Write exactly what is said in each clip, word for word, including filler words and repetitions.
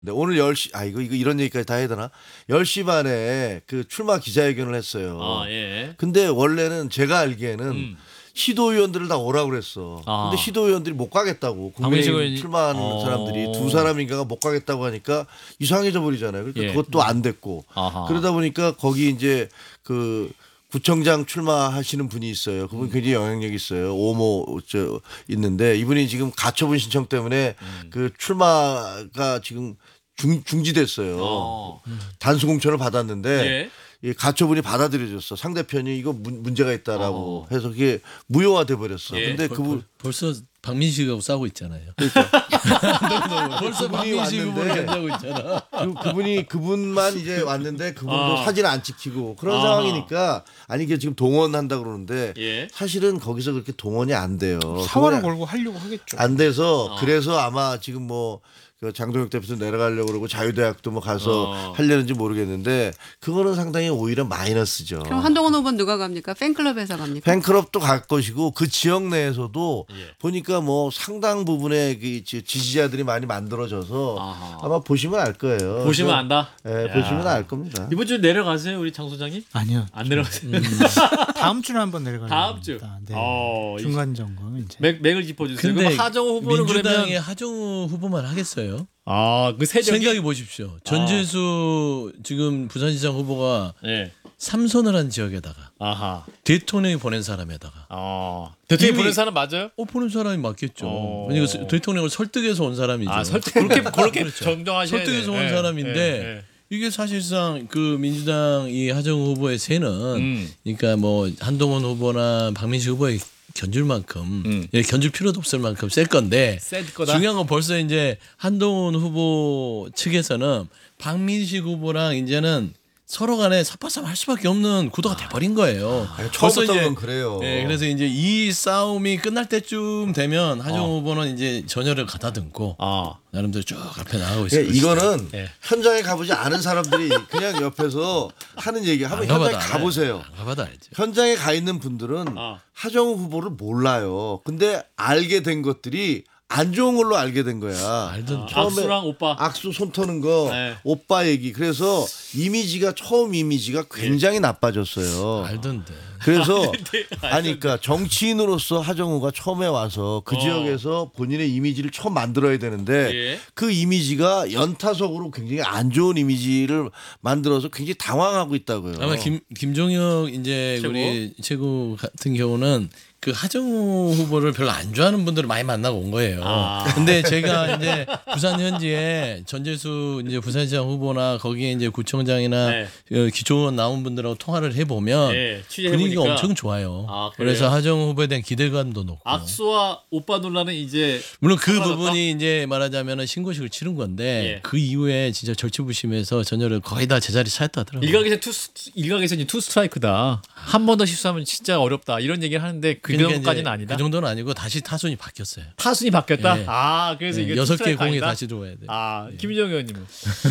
네, 오늘 열 시, 아, 이거, 이거 이런 얘기까지 다 해야 되나? 열 시 반에 그 출마 기자회견을 했어요. 아, 예. 근데 원래는 제가 알기에는 음. 시도의원들을 다 오라고 그랬어. 아. 근데 시도의원들이 못 가겠다고. 박민식 국민의힘 의원이- 출마하는 어. 사람들이 두 사람인가가 못 가겠다고 하니까 이상해져 버리잖아요. 그러니까 예. 그것도 안 됐고. 아하. 그러다 보니까 거기 이제 그 구청장 출마하시는 분이 있어요. 그분 음. 굉장히 영향력 있어요. 오모 저 있는데 이분이 지금 가처분 신청 때문에 음. 그 출마가 지금 중, 중지됐어요. 어. 단수 공천을 받았는데 예. 이 가처분이 받아들여졌어. 상대편이 이거 문, 문제가 있다라고 어. 해서 그게 무효화돼 버렸어. 예. 근데 벌, 그분 벌, 벌써 박민식하고 싸우고 있잖아요. 벌써 그분이 박민식 후보를 왔는데 견제하고 있잖아. 그, 그분이 그분만 이제 왔는데 그분도 아. 사진 안 찍히고 그런 아. 상황이니까 아니 이게 지금 동원한다 그러는데 예. 사실은 거기서 그렇게 동원이 안 돼요. 사활을 동원이 걸고 하려고 하겠죠. 안 돼서 어. 그래서 아마 지금 뭐 그 장동혁 대표도 내려가려고 그러고 자유대학도 뭐 가서 어. 하려는지 모르겠는데 그거는 상당히 오히려 마이너스죠. 그럼 한동훈 후보는 누가 갑니까? 팬클럽에서 갑니까? 팬클럽도 갈 것이고 그 지역 내에서도 예. 보니까 뭐 상당 부분의 그 지- 지지자들이 많이 만들어져서 아하. 아마 보시면 알 거예요. 보시면 그래서, 안다. 예, 야. 보시면 알 겁니다. 이번 주 내려가세요, 우리 장 소장님? 아니요. 안 내려가세요. 다음 주에 한번 내려가요. 다음 주. 네. 어, 이- 중간 점검 이제. 맥 맥을 짚어주세요. 근데 그럼 하정우 후보는 민주당의 그러면 하정우 후보만 하겠어요? 아, 그 세력이 생각해 보십시오. 전재수 지금 부산시장 후보가 예. 삼선을 한 지역에다가 아하. 대통령이 보낸 사람에다가 어. 대통령 이미- 보낸 사람 맞아요? 어 보낸 사람이 맞겠죠. 어. 그러니까 대통령을 설득해서 온 사람이죠. 아, 설득 그렇게 그렇게 그렇죠. 정정하셔야 설득해서 돼. 온 예, 사람인데 예, 예. 이게 사실상 그 민주당 이 하정우 후보의 세는 음. 그러니까 뭐 한동훈 후보나 박민식 후보의 견줄 만큼 음. 예, 견줄 필요도 없을 만큼 셀 건데 셀 거다. 중요한 건 벌써 이제 한동훈 후보 측에서는 박민식 후보랑 이제는 서로 간에 섭섭함 할 수밖에 없는 구도가 돼버린 거예요. 아니, 벌써 처음부터는 그래요. 예, 그래서 이제 이 싸움이 끝날 때쯤 되면 하정우 어. 후보는 이제 전열을 가다듬고 아. 나름대로 쭉 앞에 나가고 있어요. 예, 이거는 예. 현장에 가보지 않은 사람들이 그냥 옆에서 하는 얘기 하면 안 가봐도 현장에 알아요. 가보세요. 안 가봐도 알죠. 현장에 가 있는 분들은 아. 하정우 후보를 몰라요. 근데 알게 된 것들이 안 좋은 걸로 알게 된 거야. 알던 처음에 악수랑 오빠. 악수 손 터는 거 네. 오빠 얘기. 그래서 이미지가 처음 이미지가 굉장히 나빠졌어요. 알던데. 그래서 아니 그러니까 정치인으로서 하정우가 처음에 와서 그 어. 지역에서 본인의 이미지를 처음 만들어야 되는데 예. 그 이미지가 연타석으로 굉장히 안 좋은 이미지를 만들어서 굉장히 당황하고 있다고요. 아마 김 김종혁 이제 최고? 우리 최고 같은 경우는 그 하정우 후보를 별로 안 좋아하는 분들을 많이 만나고 온 거예요. 아. 근데 제가 이제 부산 현지에 전재수 이제 부산시장 후보나 거기에 이제 구청장이나 네. 어, 기초원 나온 분들하고 통화를 해보면 예. 취재해 분위기가 보니까 엄청 좋아요. 아, 그래요? 그래서 하정우 후보에 대한 기대감도 높고. 악수와 오빠 논란은 이제 물론 그 사라졌다? 부분이 이제 말하자면 신고식을 치른 건데 예. 그 이후에 진짜 절치부심해서 전열을 거의 다 제자리 차였다 하더라고요. 일각에서 투 일각에서는 투 스트라이크다. 한 번 더 실수하면 진짜 어렵다. 이런 얘기를 하는데 그 그러니까 정도까지는 이제 아니다. 그 정도는 아니고 다시 타순이 바뀌었어요. 타순이 바뀌었다. 예. 아, 그래서 이게 여섯 투 개 스트라이크 공이 아니다? 다시 들어와야 돼. 아, 김희정 의원님은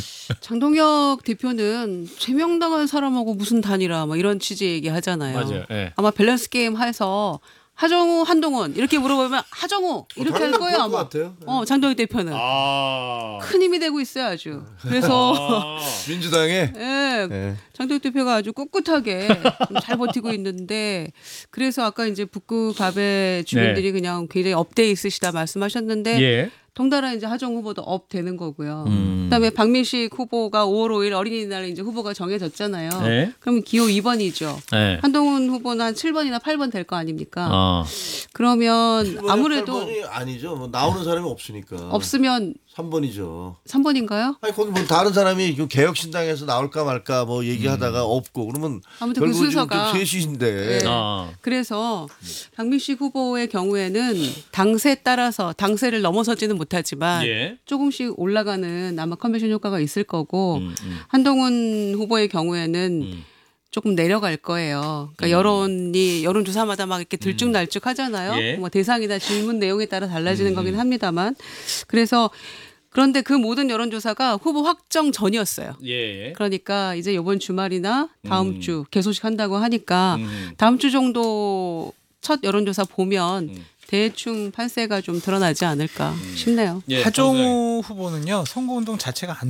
장동혁 대표는 제명당한 사람하고 무슨 단이라 뭐 이런 취지 얘기 하잖아요. 맞아요. 예. 아마 밸런스 게임 해서 하정우, 한동훈 이렇게 물어보면 하정우 이렇게 할 당연히 거예요 그럴 것 아마. 같아요. 어, 장동혁 대표는 아. 큰 힘이 되고 있어요 아주. 그래서 아. 민주당에 예, 네. 장동혁 대표가 아주 꿋꿋하게 좀잘 버티고 있는데 그래서 아까 이제 북구 갑의 주민들이 그냥 굉장히 업돼 있으시다 말씀하셨는데 예. 덩달아 이제 하정 후보도 업 되는 거고요. 음. 그다음에 박민식 후보가 오월 오일 어린이날 이제 후보가 정해졌잖아요. 네. 그러면 기호 이 번이죠. 네. 한동훈 후보는 한 칠 번이나 팔 번 될 거 아닙니까? 아. 그러면 아무래도 팔 번이 아니죠. 뭐 나오는 사람이 없으니까. 없으면 삼 번이죠. 삼 번인가요? 아니 거기 뭐 다른 사람이 그 개혁신당에서 나올까 말까 뭐 얘기하다가 없고 그러면 아무튼 그 결국은 지금 순서가- 좀 셋인데 네. 아. 그래서 박민식 후보의 경우에는 당세에 따라서 당세를 넘어서지는 못하지만 예. 조금씩 올라가는 아마 컨벤션 효과가 있을 거고 음, 음. 한동훈 후보의 경우에는 음. 조금 내려갈 거예요. 그러니까 여론이 여론조사마다 막 이렇게 들쭉날쭉 하잖아요. 예. 뭐 대상이나 질문 내용에 따라 달라지는 거긴 합니다만 그래서 그런데 그 모든 여론조사가 후보 확정 전이었어요. 예. 그러니까 이제 이번 주말이나 다음 음. 주 개소식 한다고 하니까 음. 다음 주 정도 첫 여론조사 보면 음. 대충 판세가 좀 드러나지 않을까 싶네요. 예, 하종우 후보는요 선거운동 자체가 안